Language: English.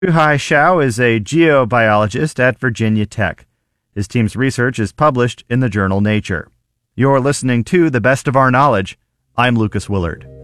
Yuhai Xiao is a geobiologist at Virginia Tech. His team's research is published in the journal Nature. You're listening to The Best of Our Knowledge. I'm Lucas Willard.